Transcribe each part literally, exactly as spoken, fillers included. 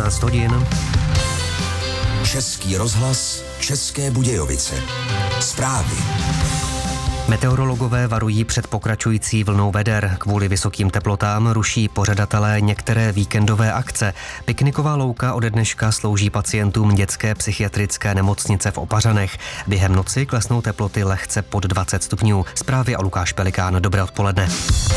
šestnáct hodin. Český rozhlas, České Budějovice. Zprávy. Meteorologové varují před pokračující vlnou veder. Kvůli vysokým teplotám ruší pořadatelé některé víkendové akce. Pikniková louka ode dneška slouží pacientům dětské psychiatrické nemocnice v Opařanech. Během noci klesnou teploty lehce pod dvacet stupňů. Zprávy a Lukáš Pelikán. Dobré odpoledne.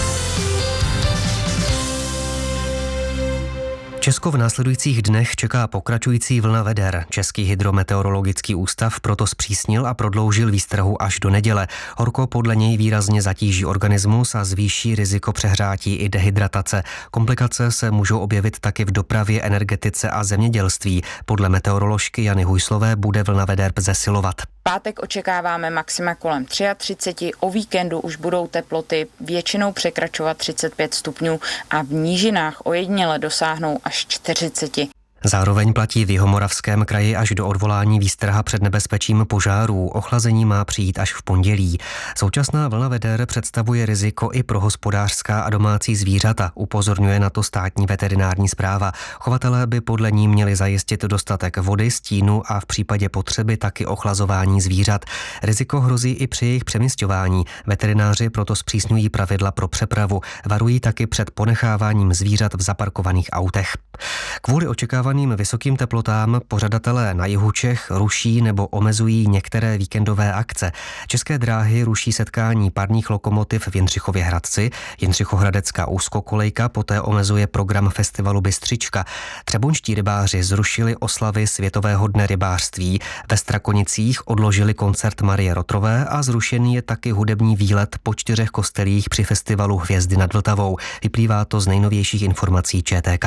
Česko v následujících dnech čeká pokračující vlna veder. Český hydrometeorologický ústav proto zpřísnil a prodloužil výstrahu až do neděle. Horko podle něj výrazně zatíží organismus a zvýší riziko přehřátí i dehydratace. Komplikace se můžou objevit taky v dopravě, energetice a zemědělství. Podle meteoroložky Jany Hujslové bude vlna veder zesilovat. Pátek očekáváme maxima kolem třicet tři, o víkendu už budou teploty většinou překračovat třicet pět stupňů a v nížinách ojediněle dosáhnou až čtyřicet. Zároveň platí v Jihomoravském kraji až do odvolání výstraha před nebezpečím požárů. Ochlazení má přijít až v pondělí. Současná vlna veder představuje riziko i pro hospodářská a domácí zvířata, upozorňuje na to státní veterinární správa. Chovatelé by podle ní měli zajistit dostatek vody, stínu a v případě potřeby taky ochlazování zvířat. Riziko hrozí i při jejich přemisťování. Veterináři proto zpřísňují pravidla pro přepravu. Varují taky před ponecháváním zvířat v zaparkovaných autech. Kvůli očekávaným vysokým teplotám pořadatelé na jihu Čech ruší nebo omezují některé víkendové akce. České dráhy ruší setkání parních lokomotiv v Jindřichově Hradci, Jindřichohradecká úzkokolejka poté omezuje program festivalu Bystřička. Třeboňští rybáři zrušili oslavy Světového dne rybářství, ve Strakonicích odložili koncert Marie Rotrové a zrušený je taky hudební výlet po čtyřech kostelích při festivalu Hvězdy nad Vltavou. Vyplývá to z nejnovějších informací ČTK.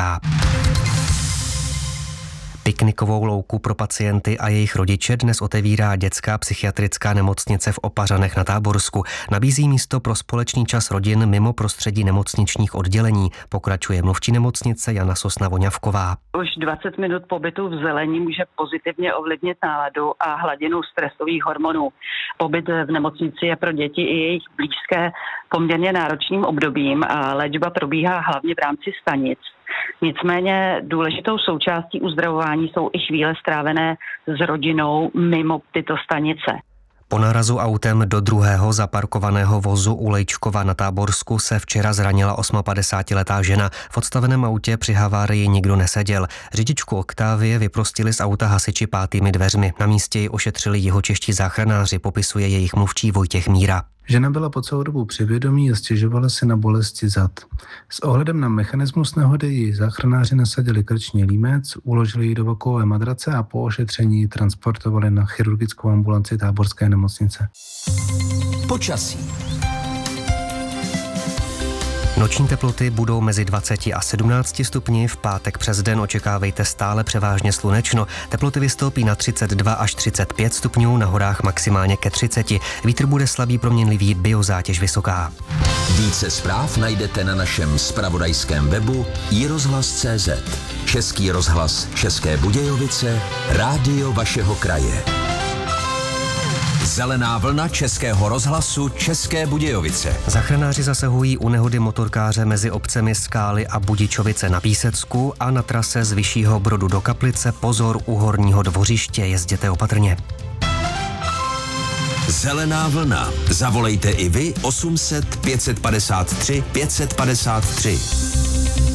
Piknikovou louku pro pacienty a jejich rodiče dnes otevírá dětská psychiatrická nemocnice v Opařanech na Táborsku. Nabízí místo pro společný čas rodin mimo prostředí nemocničních oddělení. Pokračuje mluvčí nemocnice Jana Sosna-Voňavková. Už dvacet minut pobytu v zelení může pozitivně ovlivnit náladu a hladinu stresových hormonů. Pobyt v nemocnici je pro děti i jejich blízké poměrně náročným obdobím a léčba probíhá hlavně v rámci stanic. Nicméně důležitou součástí uzdravování jsou i chvíle strávené s rodinou mimo tyto stanice. Po nárazu autem do druhého zaparkovaného vozu u Lejčkova na Táborsku se včera zranila padesátiosmiletá žena. V odstaveném autě při havárii nikdo neseděl. Řidičku Oktávie vyprostili z auta hasiči pátými dveřmi. Na místě ji ošetřili jihočeští záchranáři, popisuje jejich mluvčí Vojtěch Míra. Žena byla po celou dobu při vědomí a stěžovala si na bolesti zad. S ohledem na mechanismus nehody ji záchranáři nasadili krční límec, uložili ji do vakové madrace a po ošetření ji transportovali na chirurgickou ambulanci Táborské nemocnice. Počasí. Noční teploty budou mezi dvaceti a sedmnácti stupni, v pátek přes den očekávejte stále převážně slunečno. Teploty vystoupí na třicet dva až třicet pět stupňů, na horách maximálně ke třiceti. Vítr bude slabý, proměnlivý, biozátěž vysoká. Více zpráv najdete na našem zpravodajském webu i rozhlas tečka cé zet. Český rozhlas České Budějovice, rádio vašeho kraje. Zelená vlna Českého rozhlasu České Budějovice. Záchranáři zasahují u nehody motorkáře mezi obcemi Skály a Budičovice na Písecku a na trase z Vyššího Brodu do Kaplice. Pozor, u Horního Dvořiště, jezděte opatrně. Zelená vlna. Zavolejte i vy osm set pět set padesát tři pět set padesát tři.